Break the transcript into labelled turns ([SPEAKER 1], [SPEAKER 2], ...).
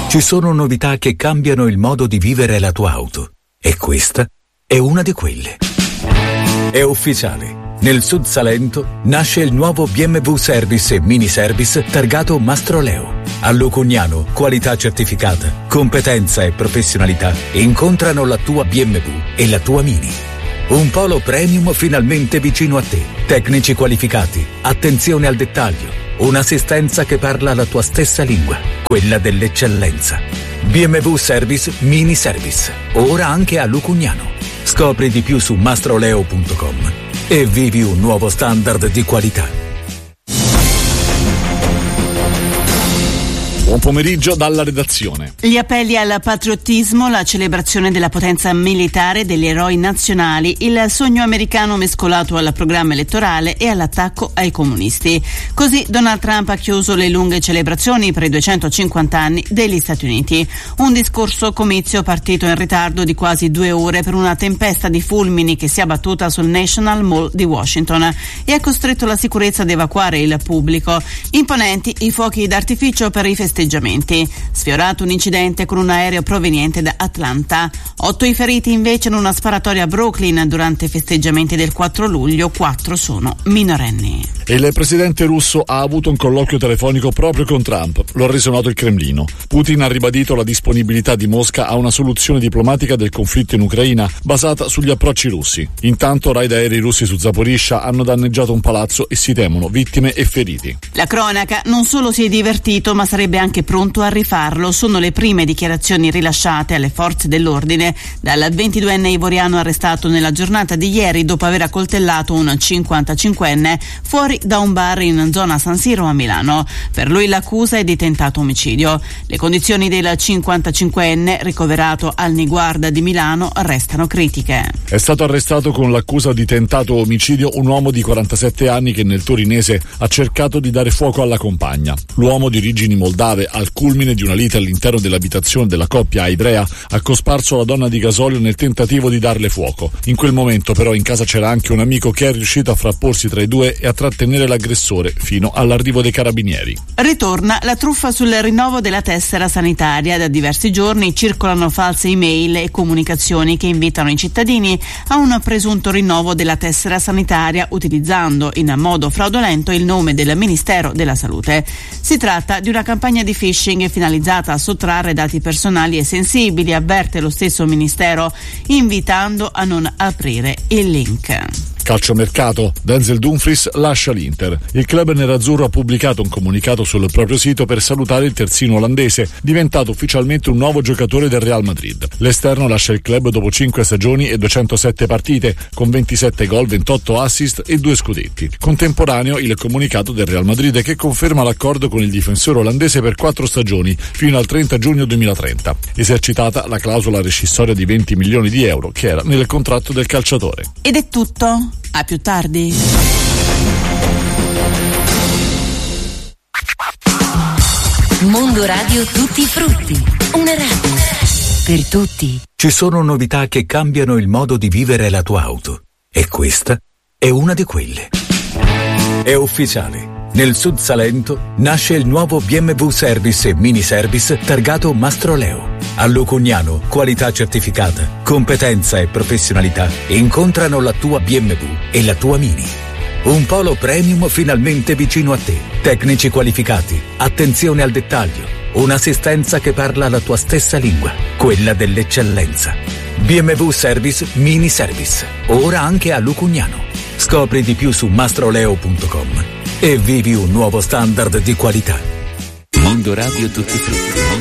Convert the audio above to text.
[SPEAKER 1] Ci sono novità che cambiano il modo di vivere la tua auto. E questa è una di quelle. È ufficiale. Nel Sud Salento nasce il nuovo BMW Service e Mini Service targato Mastroleo. A Lucugnano, qualità certificata, competenza e professionalità incontrano la tua BMW e la tua Mini. Un polo premium finalmente vicino a te. Tecnici qualificati, attenzione al dettaglio, un'assistenza che parla la tua stessa lingua, quella dell'eccellenza. BMW Service Mini Service, ora anche a Lucugnano. Scopri di più su mastroleo.com e vivi un nuovo standard di qualità.
[SPEAKER 2] Buon pomeriggio dalla redazione.
[SPEAKER 3] Gli appelli al patriottismo, la celebrazione della potenza militare degli eroi nazionali, il sogno americano mescolato al programma elettorale e all'attacco ai comunisti. Così Donald Trump ha chiuso le lunghe celebrazioni per i 250 anni degli Stati Uniti. Un discorso comizio partito in ritardo di quasi 2 ore per una tempesta di fulmini che si è abbattuta sul National Mall di Washington e ha costretto la sicurezza ad evacuare il pubblico. Imponenti i fuochi d'artificio per i festeggiamenti. Sfiorato un incidente con un aereo proveniente da Atlanta. 8 i feriti invece in una sparatoria a Brooklyn durante i festeggiamenti del 4 luglio, 4 sono minorenni.
[SPEAKER 2] Il presidente russo ha avuto un colloquio telefonico proprio con Trump, lo ha reso noto il Cremlino. Putin ha ribadito la disponibilità di Mosca a una soluzione diplomatica del conflitto in Ucraina basata sugli approcci russi. Intanto raid aerei russi su Zaporizhzhia hanno danneggiato un palazzo e si temono vittime e feriti.
[SPEAKER 3] La cronaca non solo si è divertito ma sarebbe anche pronto a rifarlo. Sono le prime dichiarazioni rilasciate alle forze dell'ordine dal 22enne ivoriano arrestato nella giornata di ieri dopo aver accoltellato un 55enne fuori da un bar in zona San Siro a Milano. Per lui l'accusa è di tentato omicidio. Le condizioni del 55enne, ricoverato al Niguarda di Milano, restano critiche.
[SPEAKER 2] È stato arrestato con l'accusa di tentato omicidio un uomo di 47 anni che nel torinese ha cercato di dare fuoco alla compagna. L'uomo di origini moldave, al culmine di una lite all'interno dell'abitazione della coppia a Ivrea, ha cosparso la donna di gasolio nel tentativo di darle fuoco. In quel momento però in casa c'era anche un amico che è riuscito a frapporsi tra i due e a trattenere l'aggressore fino all'arrivo dei carabinieri.
[SPEAKER 3] Ritorna la truffa sul rinnovo della tessera sanitaria. Da diversi giorni circolano false email e comunicazioni che invitano i cittadini a un presunto rinnovo della tessera sanitaria utilizzando in modo fraudolento il nome del Ministero della Salute. Si tratta di una campagna di phishing finalizzata a sottrarre dati personali e sensibili, avverte lo stesso Ministero, invitando a non aprire il link.
[SPEAKER 2] Calciomercato, Denzel Dumfries lascia l'Inter. Il club nerazzurro ha pubblicato un comunicato sul proprio sito per salutare il terzino olandese, diventato ufficialmente un nuovo giocatore del Real Madrid. L'esterno lascia il club dopo 5 stagioni e 207 partite, con 27 gol, 28 assist e 2 scudetti. Contemporaneo il comunicato del Real Madrid che conferma l'accordo con il difensore olandese per 4 stagioni, fino al 30 giugno 2030. Esercitata la clausola rescissoria di 20 milioni di euro che era nel contratto del calciatore.
[SPEAKER 3] Ed è tutto. A più tardi.
[SPEAKER 4] Mondo Radio Tutti i Frutti. Una radio per tutti.
[SPEAKER 1] Ci sono novità che cambiano il modo di vivere la tua auto. E questa è una di quelle. È ufficiale. Nel Sud Salento nasce il nuovo BMW Service e Mini Service targato Mastroleo. A Lucugnano, qualità certificata, competenza e professionalità incontrano la tua BMW e la tua Mini. Un polo premium finalmente vicino a te. Tecnici qualificati, attenzione al dettaglio, un'assistenza che parla la tua stessa lingua, quella dell'eccellenza. BMW Service Mini Service, ora anche a Lucugnano. Scopri di più su mastroleo.com e vivi un nuovo standard di qualità.
[SPEAKER 5] Mondo Radio Tutti i Frutti.